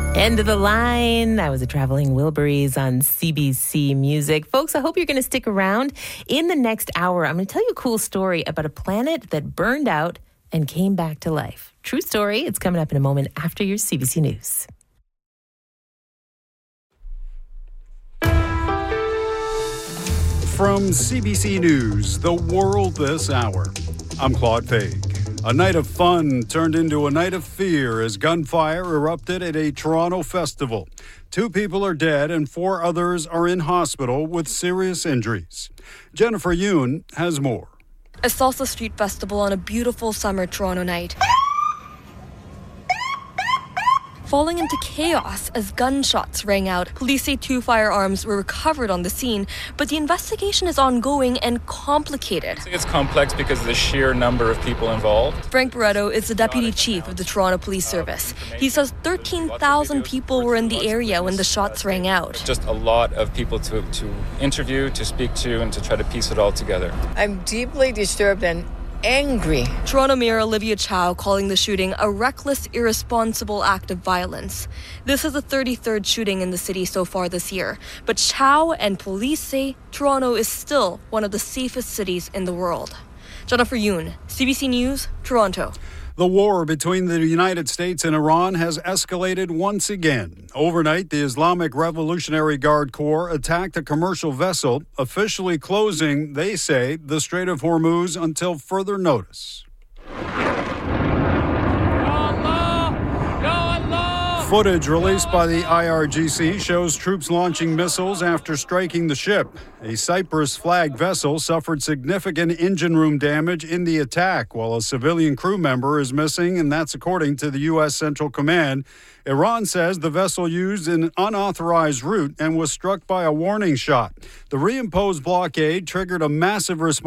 End of the line. That was a Traveling Wilburys on CBC Music. Folks, I hope you're going to stick around. In the next hour, I'm going to tell you a cool story about a planet that burned out and came back to life. True story. It's coming up in a moment after your CBC News. From CBC News, The World This Hour, I'm Claude Faig. A night of fun turned into a night of fear as gunfire erupted at a Toronto festival. 2 people are dead and 4 others are in hospital with serious injuries. Jennifer Yoon has more. A salsa street festival on a beautiful summer Toronto night, falling into chaos as gunshots rang out. Police say 2 firearms were recovered on the scene, but the investigation is ongoing and complicated. It's complex because of the sheer number of people involved. Frank Barretto is the deputy chief of the Toronto Police Service. He says 13,000 people were in the area when the shots rang out. Just a lot of people to interview, to speak to, and to try to piece it all together. I'm deeply disturbed and angry. Toronto Mayor Olivia Chow calling the shooting a reckless, irresponsible act of violence. This is the 33rd shooting in the city so far this year, but Chow and police say Toronto is still one of the safest cities in the world. Jennifer Yoon, CBC News, Toronto. The war between the United States and Iran has escalated once again. Overnight, the Islamic Revolutionary Guard Corps attacked a commercial vessel, officially closing, they say, the Strait of Hormuz until further notice. Footage released by the IRGC shows troops launching missiles after striking the ship. A Cyprus flag vessel suffered significant engine room damage in the attack, while a civilian crew member is missing, and that's according to the U.S. Central Command. Iran says the vessel used an unauthorized route and was struck by a warning shot. The reimposed blockade triggered a massive response